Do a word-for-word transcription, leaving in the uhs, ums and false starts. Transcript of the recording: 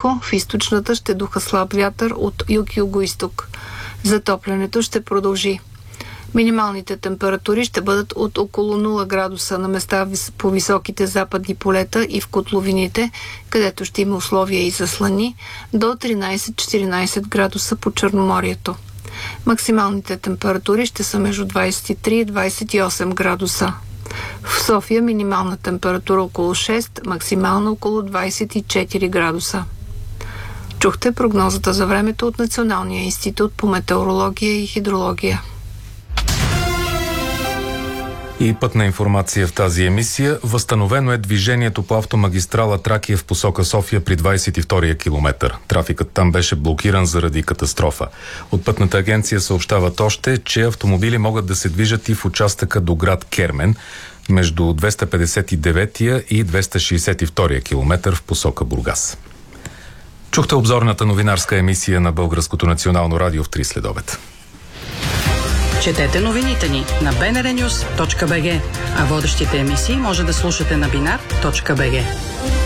тихо, в източната ще духа слаб вятър от юг-юго-исток. Затоплянето ще продължи. Минималните температури ще бъдат от около нула градуса на места по високите западни полета и в котловините, където ще има условия и за слани, до тринайсет-четиринайсет градуса по Черноморието. Максималните температури ще са между двайсет и три и двайсет и осем градуса. В София минимална температура около шест, максимална около двайсет и четири градуса. Чухте прогнозата за времето от Националния институт по метеорология и хидрология. И пътна информация в тази емисия. Възстановено е движението по автомагистрала Тракия в посока София при двайсет и втория километър. Трафикът там беше блокиран заради катастрофа. От пътната агенция съобщават още, че автомобили могат да се движат и в участъка до град Кермен между двеста петдесет и деветия и двеста шейсет и втория километър в посока Бургас. Чухте обзорната новинарска емисия на Българското национално радио в три следобед. Четете новините ни на би ен ар нюс точка би джи, а водещите емисии може да слушате на бинар точка би джи.